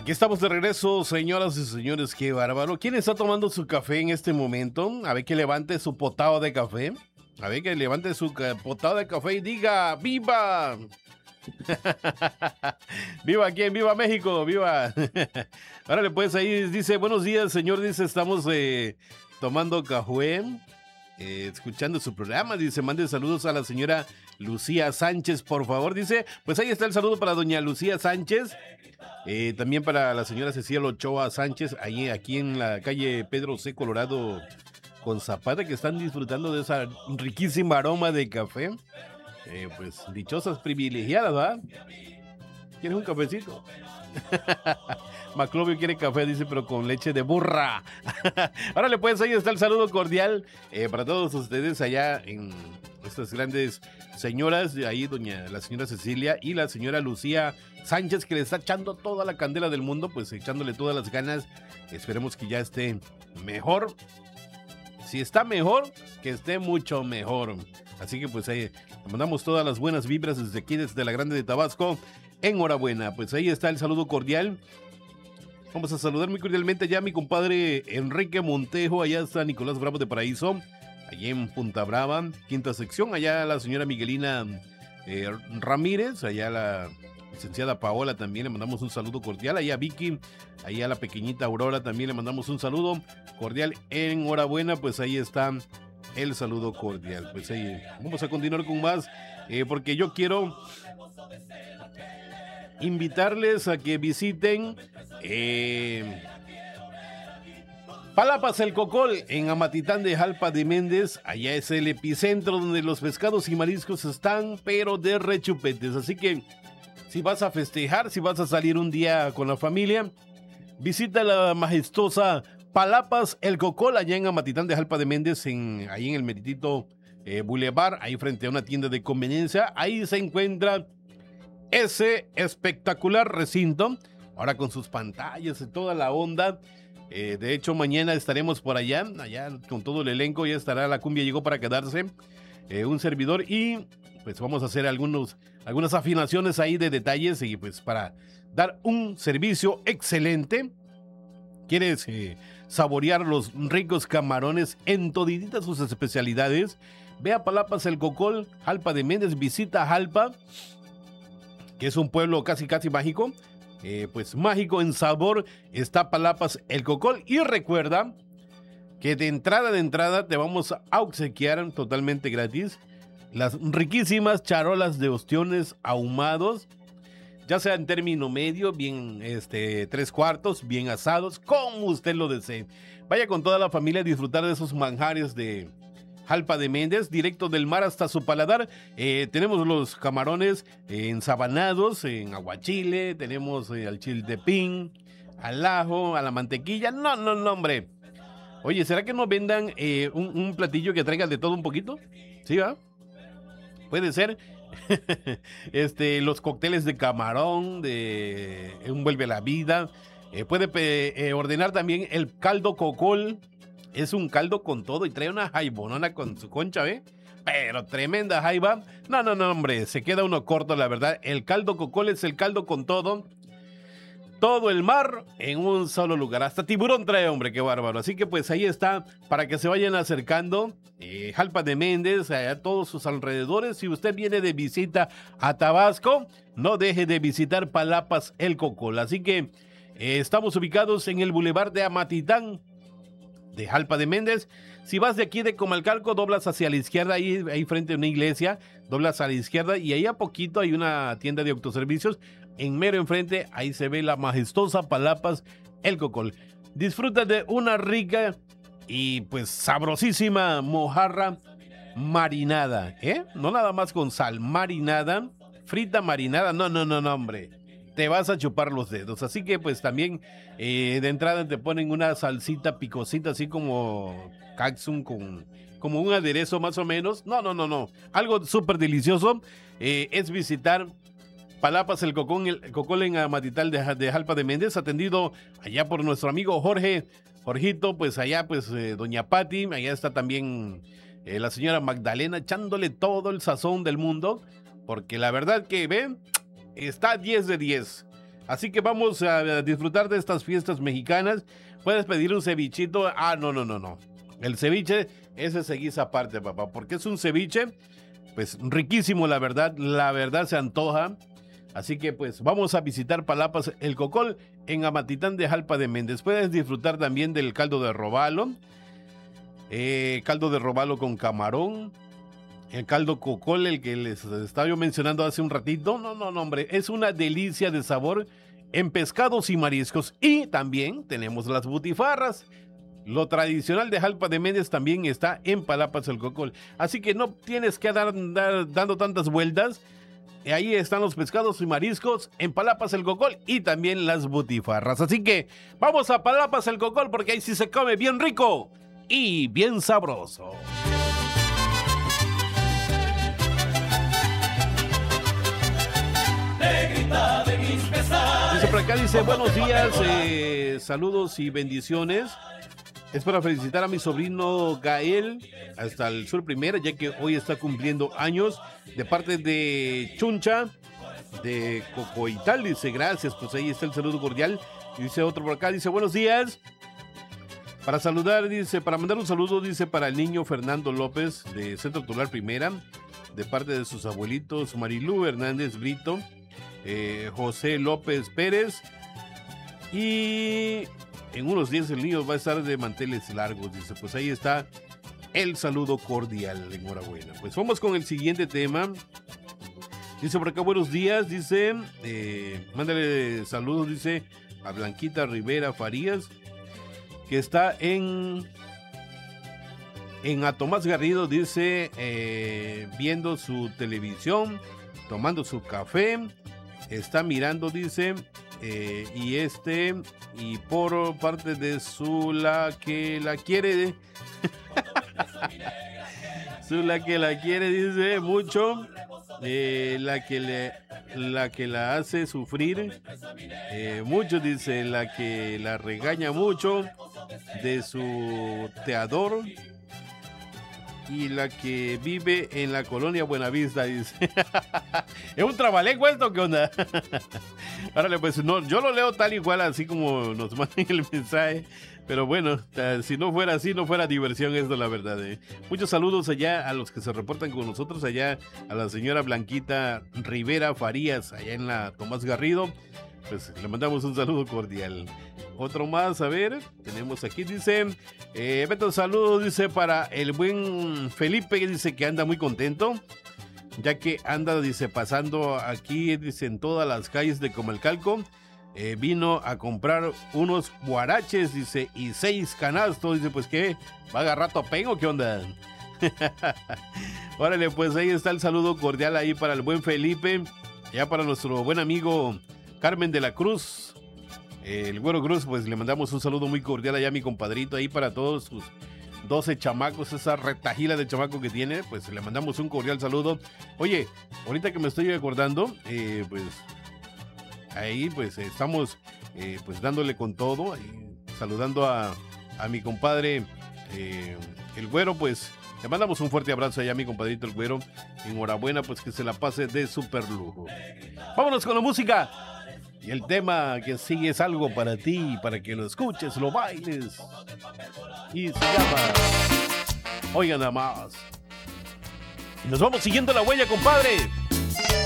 Aquí estamos de regreso, señoras y señores, qué bárbaro. ¿Quién está tomando su café en este momento? A ver que levante su potado de café. A ver que levante su potado de café y diga ¡viva! ¡Viva quién! ¡Viva México! ¡Viva! Órale, pues ahí dice, buenos días, señor. Dice, estamos tomando café, escuchando su programa. Dice, mande saludos a la señora Lucía Sánchez, por favor. Dice, pues ahí está el saludo para doña Lucía Sánchez. También para la señora Cecilia Ochoa Sánchez, ahí, aquí en la calle Pedro C. Colorado con Zapata, que están disfrutando de esa riquísima aroma de café. Pues dichosas privilegiadas, ¿verdad? ¿Quieres un cafecito? Maclovio quiere café, dice, pero con leche de burra. Órale, pues ahí está el saludo cordial para todos ustedes allá en estas grandes señoras, ahí la señora Cecilia y la señora Lucía Sánchez, que le está echando toda la candela del mundo, pues echándole todas las ganas. Esperemos que ya esté mejor. Si está mejor, que esté mucho mejor. Así que pues ahí le mandamos todas las buenas vibras desde aquí, desde la Grande de Tabasco. Enhorabuena, pues ahí está el saludo cordial. Vamos a saludar muy cordialmente ya a mi compadre Enrique Montejo, allá está Nicolás Bravo de Paraíso, allá en Punta Brava, quinta sección, allá la señora Miguelina Ramírez, allá la licenciada Paola también le mandamos un saludo cordial, allá a Vicky, allá a la pequeñita Aurora también le mandamos un saludo cordial, enhorabuena, pues ahí está el saludo cordial. Pues ahí vamos a continuar con más, porque yo quiero invitarles a que visiten Palapas El Cocol en Amatitán de Jalpa de Méndez. Allá es el epicentro donde los pescados y mariscos están, pero de rechupetes. Así que si vas a festejar, si vas a salir un día con la familia, visita la majestuosa Palapas El Cocol allá en Amatitán de Jalpa de Méndez, ahí en el meritito Boulevard, ahí frente a una tienda de conveniencia. Ahí se encuentra ese espectacular recinto, ahora con sus pantallas y toda la onda. De hecho, mañana estaremos por allá con todo el elenco, ya estará La Cumbia Llegó para Quedarse, un servidor, y pues vamos a hacer algunas afinaciones ahí de detalles, y pues para dar un servicio excelente. ¿Quieres saborear los ricos camarones en todititas sus especialidades? Ve a Palapas El Cocol, Jalpa de Méndez, visita Jalpa, que es un pueblo casi mágico, pues mágico en sabor está Palapas El Cocol. Y recuerda que de entrada te vamos a obsequiar totalmente gratis las riquísimas charolas de ostiones ahumados, ya sea en término medio, bien 3/4, bien asados, como usted lo desee. Vaya con toda la familia a disfrutar de esos manjares de Jalpa de Méndez, directo del mar hasta su paladar. Tenemos los camarones ensabanados en aguachile, tenemos al chiltepín, al ajo, a la mantequilla. No, hombre. Oye, ¿será que nos vendan un platillo que traiga de todo un poquito? ¿Sí, va? Puede ser. Los cócteles de camarón, de Envuelve la Vida. Puede ordenar también el caldo cocol. Es un caldo con todo y trae una jaibonona con su concha, ¿eh? Pero tremenda jaiba. No, hombre, se queda uno corto, la verdad. El caldo cocol es el caldo con todo. Todo el mar en un solo lugar. Hasta tiburón trae, hombre, qué bárbaro. Así que pues ahí está, para que se vayan acercando. Jalpa de Méndez, a todos sus alrededores. Si usted viene de visita a Tabasco, no deje de visitar Palapas El Cocol. Así que estamos ubicados en el Boulevard de Amatitán de Jalpa de Méndez. Si vas de aquí de Comalcalco, doblas hacia la izquierda, ahí frente a una iglesia, doblas a la izquierda y ahí a poquito hay una tienda de autoservicios. En mero enfrente, ahí se ve la majestuosa Palapas El Cocol. Disfruta de una rica y pues sabrosísima mojarra marinada, No nada más con sal, marinada, frita marinada, no, hombre. Te vas a chupar los dedos. Así que pues también de entrada te ponen una salsita picosita, así como catsup, como un aderezo más o menos. No. Algo súper delicioso. Es visitar Palapas El Cocol en Amatitán de Jalpa de Méndez, atendido allá por nuestro amigo Jorgito, pues allá pues doña Patti, allá está también la señora Magdalena echándole todo el sazón del mundo, porque la verdad que ven, está 10 de 10. Así que vamos a disfrutar de estas fiestas mexicanas. Puedes pedir un cevichito. No. El ceviche, ese se guisa aparte, papá, porque es un ceviche, pues riquísimo, la verdad se antoja. Así que pues vamos a visitar Palapas El Cocol en Amatitán de Jalpa de Méndez. Puedes disfrutar también del caldo de robalo con camarón, el caldo Cocol, el que les estaba yo mencionando hace un ratito. No, hombre, es una delicia de sabor en pescados y mariscos. Y también tenemos las butifarras. Lo tradicional de Jalpa de Méndez también está en Palapas El Cocol. Así que no tienes que andar dando tantas vueltas. Ahí están los pescados y mariscos en Palapas El Cocol y también las butifarras. Así que vamos a Palapas El Cocol porque ahí sí se come bien rico y bien sabroso. Dice por acá, dice, buenos días, saludos y bendiciones. Es para felicitar a mi sobrino Gael, hasta el sur primera, ya que hoy está cumpliendo años, de parte de Chuncha, de Cocoital. Dice, gracias, pues ahí está el saludo cordial. Y dice otro por acá, dice, buenos días. Para saludar, dice, para mandar un saludo, dice, para el niño Fernando López, de Centro Tular Primera, de parte de sus abuelitos Marilú Hernández Brito, José López Pérez, y en unos días el niño va a estar de manteles largos. Dice, pues ahí está el saludo cordial, enhorabuena. Pues vamos con el siguiente tema. Dice por acá, buenos días, dice, mándale saludos, dice, a Blanquita Rivera Farías, que está en a Tomás Garrido, dice, viendo su televisión, tomando su café, está mirando, dice, y por parte de su la que la quiere, la que la quiere, dice, mucho, la que la hace sufrir mucho, dice, la que la regaña mucho, de su teador, y la que vive en la colonia Buenavista, dice. ¿Es un trabalengua esto? ¿Qué onda? Árale, pues no, yo lo leo tal y cual, así como nos mandan el mensaje. Pero bueno, si no fuera así, no fuera diversión esto, la verdad. Muchos saludos allá a los que se reportan con nosotros, allá a la señora Blanquita Rivera Farías, allá en la Tomás Garrido. Pues le mandamos un saludo cordial. Otro más, a ver, tenemos aquí, dice, Beto, saludos, dice, para el buen Felipe, que dice que anda muy contento, ya que anda, dice, pasando aquí, dice, en todas las calles de Comalcalco. Vino a comprar unos guaraches, dice, y 6 canastos, dice, pues, ¿qué? ¿Va a agarrar topén o qué onda? Órale, pues ahí está el saludo cordial ahí para el buen Felipe, ya para nuestro buen amigo Carmen de la Cruz, el Güero Cruz, pues le mandamos un saludo muy cordial allá a mi compadrito, ahí para todos sus 12 chamacos, esa retajila de chamaco que tiene, pues le mandamos un cordial saludo. Oye, ahorita que me estoy acordando, pues ahí pues estamos pues dándole con todo, saludando a mi compadre el Güero, pues le mandamos un fuerte abrazo allá a mi compadrito el Güero. Enhorabuena, pues que se la pase de súper lujo. Vámonos con la música. Y el tema que sigue es algo para ti, para que lo escuches, lo bailes. Y se llama Oigan nada más. Y nos vamos siguiendo la huella, compadre.